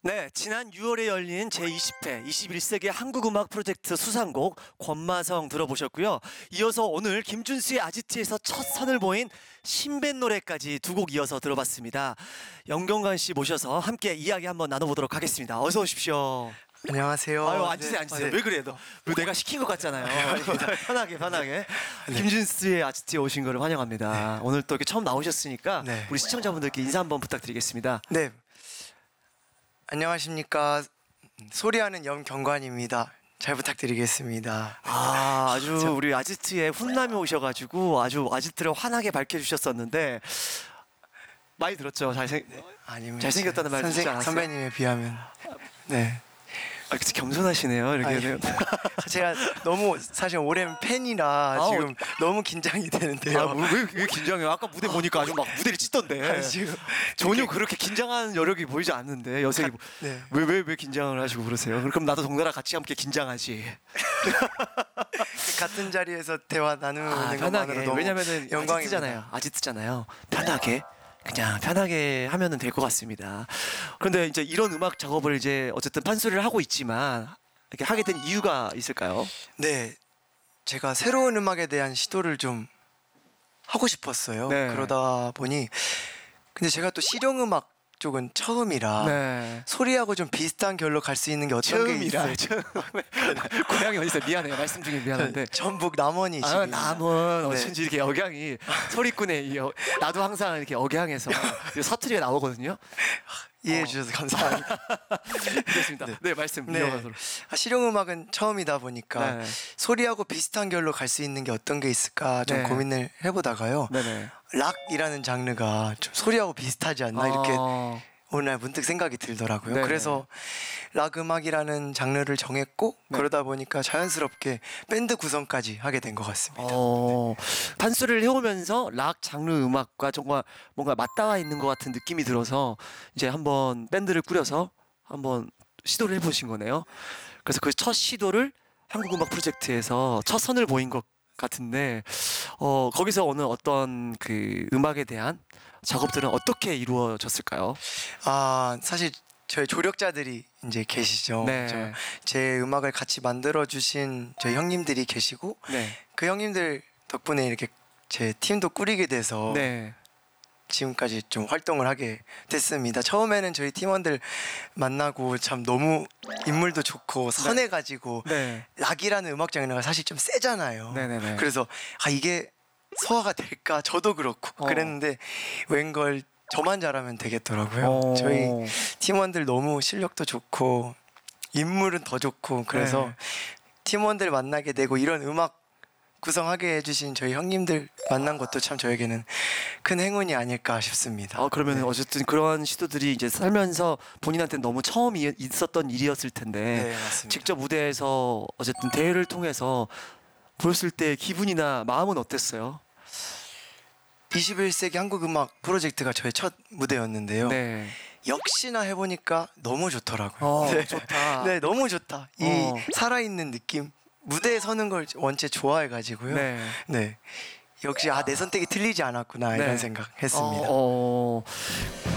네, 지난 6월에 열린 제20회 21세기 한국음악 프로젝트 수상곡 권마성 들어보셨고요. 이어서 오늘 김준수의 아지트에서 첫 선을 보인 신밴 노래까지 두 곡 이어서 들어봤습니다. 영경관 씨 모셔서 함께 이야기 한번 나눠보도록 하겠습니다. 어서 오십시오. 안녕하세요. 아유, 앉으세요, 앉으세요. 네. 왜 그래요? 왜 내가 시킨 것 같잖아요. 편하게, 편하게. 김준수의 아지트에 오신 거를 환영합니다. 오늘 또 이렇게 처음 나오셨으니까 네. 우리 시청자분들께 인사 한번 부탁드리겠습니다. 네. 안녕하십니까. 소리하는 염경관입니다. 잘 부탁드리겠습니다. 아주 우리 아지트에 훈남이 오셔가지고 아주 아지트를 환하게 밝혀주셨었는데 많이 들었죠? 아니면 잘생겼다는 말 듣지 않았어요? 선배님에 비하면 네. 그치, 겸손하시네요. 이렇게. 제가 너무 사실 오랜 팬이라 지금 너무 긴장이 되는데요. 왜 긴장해요? 아까 무대 보니까 아주 막 무대를 찢던데. 지금 전혀 그렇게 긴장한 여력이 보이지 않는데 여색이 네. 왜 긴장을 하시고 그러세요? 그럼 나도 동나라 같이 함께 긴장하지. 같은 자리에서 대화 나누는 편하게. 것만으로 너무 왜냐면은 영광이잖아요. 아지트잖아요. 편하게. 그냥 편하게 하면은 될 것 같습니다. 그런데 이제 이런 음악 작업을 이제 어쨌든 판소리를 하고 있지만 이렇게 하게 된 이유가 있을까요? 네. 제가 새로운 음악에 대한 시도를 좀 하고 싶었어요. 네. 그러다 보니 근데 제가 또 실용음악 쪽은 처음이라 네. 소리하고 좀 비슷한 결로 갈 수 있는 게 어떤 게 있어요? 고향이 어디 있어요? 미안해요. 말씀 중에 미안한데. 전북 남원이시고 남은 네. 어쩐지 이렇게 억양이 소리꾼의 나도 항상 이렇게 억양해서 사투리가 나오거든요. 이해해 주셔서 감사합니다. 알겠습니다. 네, 말씀 네. 이어가도록. 실용음악은 처음이다 보니까 네. 소리하고 비슷한 결로 갈 수 있는 게 어떤 게 있을까 좀 네. 고민을 해보다가요. 네네. 락이라는 장르가 좀 소리하고 비슷하지 않나 이렇게 어느 날 문득 생각이 들더라고요. 네네. 그래서 락 음악이라는 장르를 정했고 네. 그러다 보니까 자연스럽게 밴드 구성까지 하게 된 것 같습니다. 판소리를 해오면서 락 장르 음악과 정말 뭔가 맞닿아 있는 것 같은 느낌이 들어서 이제 한번 밴드를 꾸려서 한번 시도를 해보신 거네요. 그래서 그 첫 시도를 한국음악 프로젝트에서 첫 선을 보인 것 같은데 거기서 오늘 어떤 그 음악에 대한 작업들은 어떻게 이루어졌을까요? 사실 저희 조력자들이 이제 계시죠. 네. 제 음악을 같이 만들어 주신 저희 형님들이 계시고 네. 그 형님들 덕분에 이렇게 제 팀도 꾸리게 돼서 네. 지금까지 좀 활동을 하게 됐습니다. 처음에는 저희 팀원들 만나고 참 너무 인물도 좋고 선해가지고 네. 락이라는 음악 장르가 사실 좀 세잖아요. 네네네. 그래서 이게 소화가 될까 저도 그렇고 그랬는데 웬걸 저만 잘하면 되겠더라고요. 저희 팀원들 너무 실력도 좋고 인물은 더 좋고 그래서 네. 팀원들 만나게 되고 이런 음악 구성하게 해주신 저희 형님들 만난 것도 참 저에게는 큰 행운이 아닐까 싶습니다. 그러면 네. 어쨌든 그러한 시도들이 이제 살면서 본인한테는 너무 처음 있었던 일이었을 텐데 네, 맞습니다. 직접 무대에서 어쨌든 대회를 통해서 보였을 때 기분이나 마음은 어땠어요? 21세기 한국음악 프로젝트가 저의 첫 무대였는데요. 네. 역시나 해보니까 너무 좋더라고요. 네. 좋다. 네, 너무 좋다. 이 살아있는 느낌. 무대에 서는 걸 원체 좋아해가지고요. 네. 네. 역시 내 선택이 틀리지 않았구나 네. 이런 생각했습니다.